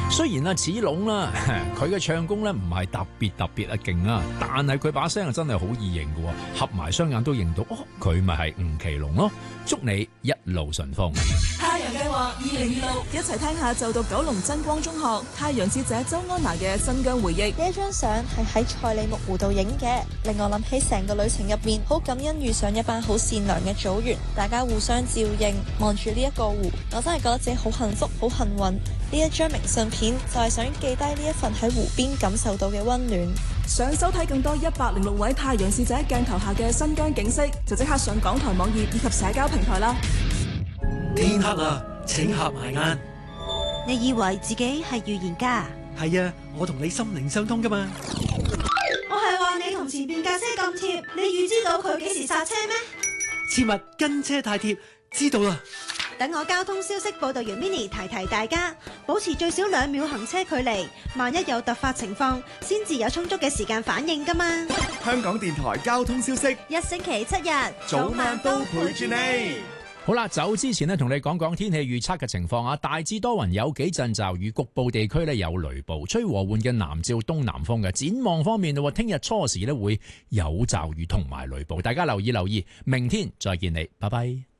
雖然啊，子龍啦，佢嘅唱功咧唔係特別勁啊，但係佢把聲啊真係好易認嘅，合埋雙眼都認到，哦，佢咪係吳奇隆咯。祝你一路順風。 太陽計劃2026，一齊聽下就讀九龍真光中學太陽使者周安娜嘅新疆回憶。 呢一張相係喺賽里木湖度影嘅，令我諗起成個旅程入面，好感恩遇上一班好善良嘅組員，大家互相照應，望住呢一個湖，我真係覺得自己好幸福，好幸運。呢一張明信片就係想記低呢一份喺湖邊感受到嘅溫暖。 想收睇更多106位太陽使者鏡頭下嘅新疆景色，就即刻上港台網頁以及社交平台啦。 天黑啦，請合埋眼。 你以為自己係預言家？ 係啊，我同你心靈相通噶嘛。 我係話你同前面架車咁貼，你預知道佢幾時剎車咩？ 切勿跟車太貼，知道啦。 等我交通消息報道員 Mini 提大家，保持最少2秒行車距離，萬一有突發情況，先至有充足嘅時間反應噶嘛。 香港電台交通消息， 一星期7日， 早晚都陪住你。 好啦，走之前呢，同你講講天氣預測嘅情況啊，大致多雲，有幾陣驟雨，局部地區呢有雷暴，吹和緩嘅南至東南風嘅。展望方面聽日初時呢會有驟雨同埋雷暴，大家留意。明天再見你，拜拜。